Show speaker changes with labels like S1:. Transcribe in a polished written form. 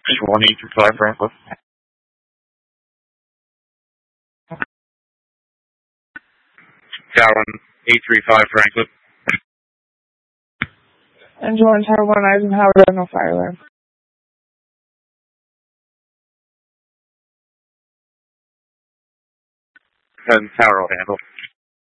S1: 1835 Franklin. Tower 835 Franklin.
S2: And Join Tower 1 Eisenhower, no fire alarm.
S1: And Tower will handle.